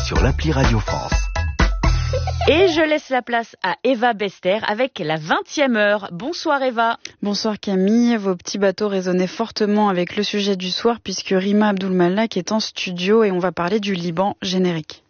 sur l'appli Radio France. Et je laisse la place à Eva Bester avec la 20e heure. Bonsoir Eva. Bonsoir Camille, vos petits bateaux résonnaient fortement avec le sujet du soir puisque Rima Abdul Malak est en studio et on va parler du Liban générique.